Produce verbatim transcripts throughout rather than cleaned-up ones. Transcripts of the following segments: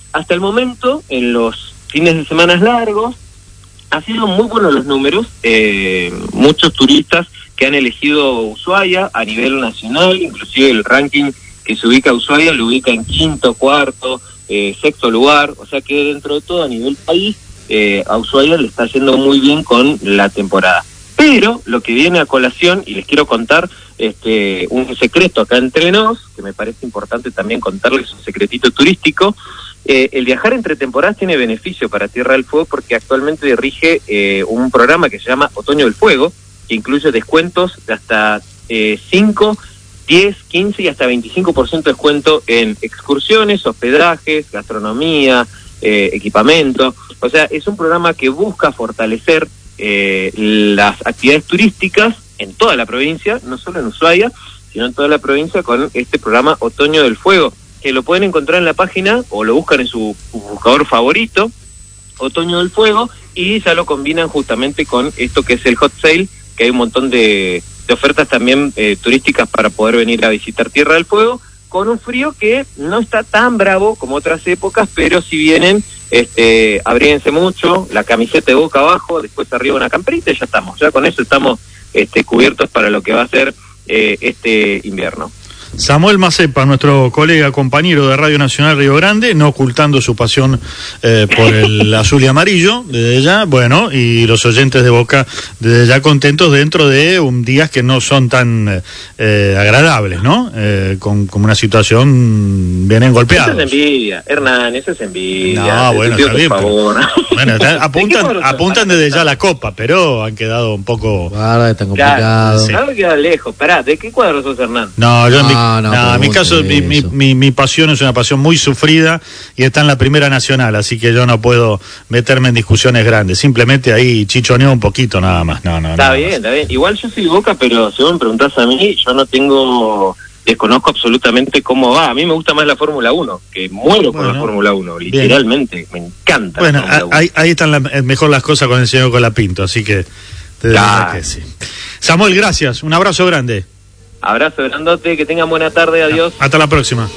hasta el momento, en los fines de semana largos, ha sido muy buenos los números, eh, muchos turistas que han elegido Ushuaia a nivel nacional, inclusive el ranking que se ubica a Ushuaia lo ubica en quinto, cuarto, eh, sexto lugar, o sea que dentro de todo a nivel país, eh, a Ushuaia le está yendo muy bien con la temporada. Pero lo que viene a colación, y les quiero contar este un secreto acá entre nos, que me parece importante también contarles un secretito turístico, eh, el viajar entre temporadas tiene beneficio para Tierra del Fuego porque actualmente rige eh, un programa que se llama Otoño del Fuego, que incluye descuentos de hasta eh, cinco, diez, quince y hasta veinticinco por ciento de descuento en excursiones, hospedajes, gastronomía, eh, equipamiento. O sea, es un programa que busca fortalecer eh, las actividades turísticas en toda la provincia, no solo en Ushuaia, sino en toda la provincia con este programa Otoño del Fuego, que lo pueden encontrar en la página o lo buscan en su buscador favorito, Otoño del Fuego, y ya lo combinan justamente con esto que es el hot sale, que hay un montón de, de ofertas también eh, turísticas para poder venir a visitar Tierra del Fuego, con un frío que no está tan bravo como otras épocas, pero si vienen, este, abríguense mucho, la camiseta de boca abajo, después arriba una camperita y ya estamos, ya con eso estamos este, cubiertos para lo que va a ser eh, este invierno. Samuel Macepa, nuestro colega, compañero de Radio Nacional Río Grande, no ocultando su pasión eh, por el azul y amarillo, desde ya, bueno, y los oyentes de Boca, desde ya contentos dentro de un días que no son tan eh, agradables, ¿no? Eh, con, con una situación bien golpeada. Eso es envidia, Hernán, eso es envidia. No, bueno, está bien, pero, bueno, está, apuntan, apuntan desde ya la copa, pero han quedado un poco... Ahora está complicado. Claro, sí. Queda lejos. Pará, ¿de qué cuadro sos, Hernán? No, yo en mi No, no, no, en mi caso, mi, mi, mi, mi pasión es una pasión muy sufrida y está en la Primera Nacional, así que yo no puedo meterme en discusiones grandes. Simplemente ahí chichoneo un poquito nada más. No, no, está bien, más. Está bien. Igual yo soy Boca, pero si vos me preguntás a mí, yo no tengo, desconozco absolutamente cómo va. A mí me gusta más la Fórmula uno, que muero por bueno, la Fórmula uno, literalmente. Bien. Me encanta. Bueno, ahí, ahí están la, mejor las cosas con el señor Colapinto, así que te claro. que sí. Samuel, gracias. Un abrazo grande. Abrazo grandote, que tengan buena tarde, adiós. Hasta la próxima.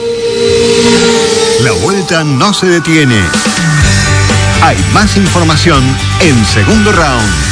La vuelta no se detiene. Hay más información en Segundo Round.